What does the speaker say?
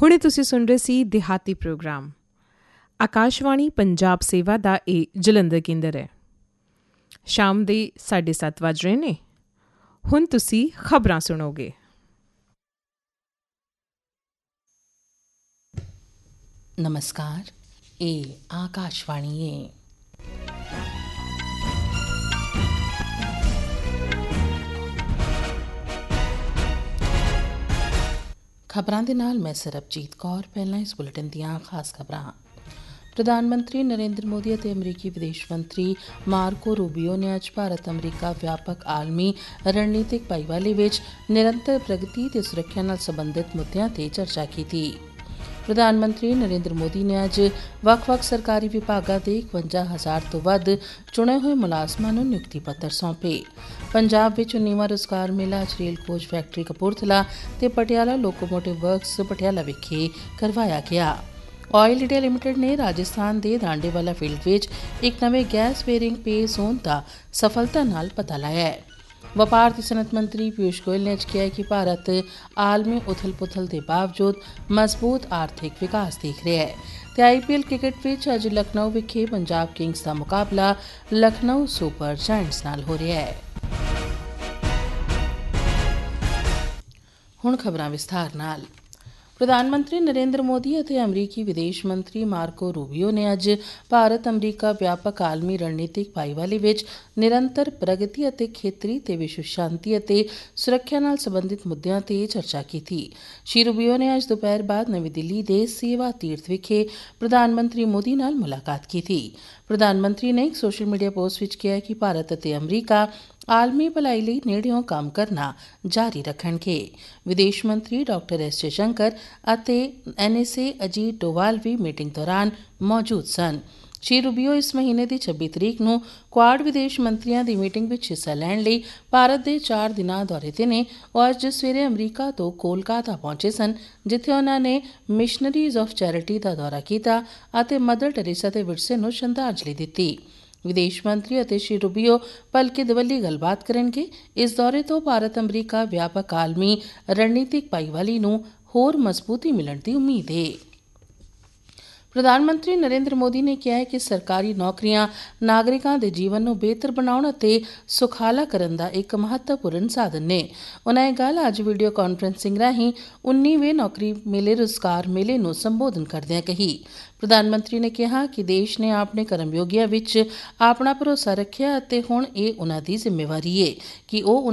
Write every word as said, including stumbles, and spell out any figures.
ਹੁਣੇ ਤੁਸੀਂ ਸੁਣ ਰਹੇ ਸੀ ਦਿਹਾਤੀ ਪ੍ਰੋਗਰਾਮ। ਆਕਾਸ਼ਵਾਣੀ ਪੰਜਾਬ ਸੇਵਾ ਦਾ ਇਹ ਜਲੰਧਰ ਕੇਂਦਰ ਹੈ। ਸ਼ਾਮ ਦੇ ਸਾਢੇ ਸੱਤ ਵੱਜ ਰਹੇ ਨੇ। ਹੁਣ ਤੁਸੀਂ ਖਬਰਾਂ ਸੁਣੋਗੇ। ਨਮਸਕਾਰ, ਇਹ ਆਕਾਸ਼ਵਾਣੀ ਹੈ। ਖਬਰਾਂ ਦੇ ਨਾਲ ਮੈਂ ਸਰਬਜੀਤ ਕੌਰ। ਪਹਿਲਾਂ ਇਸ ਬੁਲੇਟਿਨ ਦੀਆਂ ਖਾਸ ਖਬਰਾਂ। ਪ੍ਰਧਾਨ ਮੰਤਰੀ ਨਰਿੰਦਰ ਮੋਦੀ ਅਤੇ ਅਮਰੀਕੀ ਵਿਦੇਸ਼ ਮੰਤਰੀ ਮਾਰਕੋ ਰੂਬੀਓ ਨੇ ਅੱਜ ਭਾਰਤ ਅਮਰੀਕਾ ਵਿਆਪਕ ਆਲਮੀ ਰਣਨੀਤਿਕ ਭਾਈਵਾਲੀ ਵਿੱਚ ਨਿਰੰਤਰ ਪ੍ਰਗਤੀ ਤੇ ਸੁਰੱਖਿਆ ਨਾਲ ਸੰਬੰਧਿਤ ਮੁੱਦਿਆਂ ਤੇ ਚਰਚਾ ਕੀਤੀ। ਪ੍ਰਧਾਨ ਮੰਤਰੀ ਨਰਿੰਦਰ ਮੋਦੀ ਨੇ ਅੱਜ ਵੱਖ-ਵੱਖ ਸਰਕਾਰੀ ਵਿਭਾਗਾਂ ਦੇ ਇਕਵੰਜਾ ਹਜ਼ਾਰ ਤੋਂ ਵੱਧ ਚੁਣੇ ਹੋਏ ਮੁਲਾਜ਼ਮਾਂ ਨੂੰ ਨਿਯੁਕਤੀ ਪੱਤਰ ਸੌਂਪੇ। ਪੰਜਾਬ ਵਿੱਚ ਉੱਨੀਵਾਂ ਰੁਜ਼ਗਾਰ ਮੇਲਾ ਅੱਜ ਰੇਲ ਕੋਚ ਫੈਕਟਰੀ ਕਪੂਰਥਲਾ ਤੇ ਪਟਿਆਲਾ ਲੋਕੋਮੋਟਿਵ ਵਰਕਸ ਪਟਿਆਲਾ ਵਿਖੇ ਕਰਵਾਇਆ ਗਿਆ। ਆਇਲ ਇੰਡੀਆ ਲਿਮਟਿਡ ਨੇ ਰਾਜਸਥਾਨ ਦੇ ਦਾਂਡੇਵਾਲਾ ਫੀਲਡ ਵਿੱਚ ਇੱਕ ਨਵੇਂ ਗੈਸ ਵੇਅਰਿੰਗ ਪੇ ਜ਼ੋਨ ਦਾ ਸਫਲਤਾ ਨਾਲ ਪਤਾ ਲਾਇਆ ਹੈ। ਵਪਾਰ ਤੇ ਸਨਅਤ ਮੰਤਰੀ ਪਿਊਸ਼ ਗੋਇਲ ਨੇ ਅੱਜ ਕਿਹਾ ਕਿ ਭਾਰਤ ਆਲਮੀ ਉਥਲ-ਪੁਥਲ ਦੇ ਬਾਵਜੂਦ ਮਜ਼ਬੂਤ ਆਰਥਿਕ ਵਿਕਾਸ ਦੇਖ ਰਿਹਾ ਹੈ। ਤੇ ਆਈ ਪੀ ਐਲ ਕ੍ਰਿਕਟ ਵਿੱਚ ਅੱਜ ਲਖਨਊ ਵਿਖੇ ਪੰਜਾਬ ਕਿੰਗਸ ਦਾ ਮੁਕਾਬਲਾ ਲਖਨਊ ਸੁਪਰ ਜਾਇੰਟਸ ਨਾਲ ਹੋ ਰਿਹਾ ਹੈ। ਹੁਣ ਖਬਰਾਂ ਵਿਸਥਾਰ ਨਾਲ। ਪ੍ਰਧਾਨ ਮੰਤਰੀ ਨਰਿੰਦਰ ਮੋਦੀ ਅਤੇ ਅਮਰੀਕੀ ਵਿਦੇਸ਼ ਮੰਤਰੀ ਮਾਰਕੋ ਰੂਬੀਓ ਨੇ ਅੱਜ ਭਾਰਤ ਅਮਰੀਕਾ ਵਿਆਪਕ ਆਲਮੀ ਰਣਨੀਤਿਕ ਭਾਈਵਾਲੀ ਵਿੱਚ ਨਿਰੰਤਰ ਪ੍ਰਗਤੀ ਅਤੇ ਖੇਤਰੀ ਤੇ ਵਿਸ਼ਵ ਸ਼ਾਂਤੀ ਅਤੇ ਸੁਰੱਖਿਆ ਨਾਲ ਸੰਬੰਧਿਤ ਮੁੱਦਿਆਂ ਤੇ ਚਰਚਾ ਕੀਤੀ। ਸ਼੍ਰੀ ਰੂਬੀਓ ਨੇ ਅੱਜ ਦੁਪਹਿਰ ਬਾਅਦ ਨਵੀਂ ਦਿੱਲੀ ਦੇ ਸੇਵਾ ਤੀਰਥ ਵਿਖੇ ਪ੍ਰਧਾਨ ਮੰਤਰੀ ਮੋਦੀ ਨਾਲ ਮੁਲਾਕਾਤ ਕੀਤੀ। ਪ੍ਰਧਾਨ ਮੰਤਰੀ ਨੇ ਇੱਕ ਸੋਸ਼ਲ ਮੀਡੀਆ ਪੋਸਟ ਵਿੱਚ ਕਿਹਾ ਕਿ ਭਾਰਤ ਅਤੇ ਅਮਰੀਕਾ ਆਲਮੀ ਭਲਾਈ ਲਈ ਨੇੜਿਓਂ ਕੰਮ ਕਰਨਾ ਜਾਰੀ ਰੱਖਣਗੇ। ਵਿਦੇਸ਼ ਮੰਤਰੀ ਡਾਕਟਰ ਐਸ ਜੈਸ਼ੰਕਰ ਅਤੇ N S A Ajit Doval we meeting ਦੌਰਾਨ ਮੌਜੂਦ ਸਨ। ਸ਼੍ਰੀ ਰੂਬੀਓ ਇਸ ਮਹੀਨੇ ਦੀ ਛੱਬੀ ਤਰੀਕ ਨੂੰ ਕੁਆਡ ਵਿਦੇਸ਼ ਮੰਤਰੀਆਂ ਦੀ ਮੀਟਿੰਗ ਵਿੱਚ ਹਿੱਸਾ ਲੈਣ ਲਈ ਭਾਰਤ ਦੇ ਚਾਰ ਦਿਨਾਂ ਦੌਰੇ ਤੇ ਨੇ। ਉਹ ਅੱਜ ਸਵੇਰੇ ਅਮਰੀਕਾ ਤੋਂ ਕੋਲਕਾਤਾ ਪਹੁੰਚੇ ਸਨ, ਜਿੱਥੇ ਉਹਨਾਂ ਨੇ ਮਿਸ਼ਨਰੀਜ਼ ਆਫ ਚੈਰਿਟੀ ਦਾ ਦੌਰਾ ਕੀਤਾ ਅਤੇ ਮਦਰ ਟੈਰੇਸਾ ਦੇ ਵਿਰਸੇ ਨੂੰ ਸ਼ਰਧਾਂਜਲੀ ਦਿੱਤੀ। ਵਿਦੇਸ਼ ਮੰਤਰੀ ਅਤੇ ਸ਼੍ਰੀ ਰੂਬੀਓ ਭਲਕੇ ਦਵੱਲੀ ਗੱਲਬਾਤ ਕਰਨਗੇ। ਇਸ ਦੌਰੇ ਤੋਂ ਭਾਰਤ ਅਮਰੀਕਾ ਵਿਆਪਕ ਆਲਮੀ ਰਣਨੀਤਿਕ ਭਾਈਵਾਲੀ ਨੂੰ ਹੋਰ ਮਜ਼ਬੂਤੀ ਮਿਲਣ ਦੀ ਉਮੀਦ ਹੈ। ਪ੍ਰਧਾਨ ਮੰਤਰੀ ਨਰਿੰਦਰ ਮੋਦੀ ਨੇ ਕਿਹਾ ਹੈ ਕਿ ਸਰਕਾਰੀ ਨੌਕਰੀਆਂ ਨਾਗਰਿਕਾਂ ਦੇ ਜੀਵਨ ਨੂੰ ਬਿਹਤਰ ਬਣਾਉਣ ਅਤੇ ਸੁਖਾਲਾ ਕਰਨ ਦਾ ਇੱਕ ਮਹੱਤਵਪੂਰਨ ਸਾਧਨ ਨੇ। ਉਨ੍ਹਾਂ ਇਹ ਗੱਲ ਅੱਜ ਵੀਡੀਓ ਕਾਨਫਰੰਸਿੰਗ ਰਾਹੀਂ ਉੱਨੀਵੇਂ ਨੌਕਰੀ ਮੇਲੇ ਰੁਜ਼ਗਾਰ ਮੇਲੇ ਨੂੰ ਸੰਬੋਧਨ ਕਰਦਿਆਂ ਕਹੀ। ਪ੍ਰਧਾਨ ਮੰਤਰੀ ਨੇ ਕਿਹਾ ਕਿ ਦੇਸ਼ ਨੇ ਆਪਣੇ ਕਰਮਯੋਗੀਆਂ ਵਿੱਚ ਆਪਣਾ ਭਰੋਸਾ ਰੱਖਿਆ ਅਤੇ ਹੁਣ ਇਹ ਉਨ੍ਹਾਂ ਦੀ ਜ਼ਿੰਮੇਵਾਰੀ ਹੈ ਕਿ ਉਹ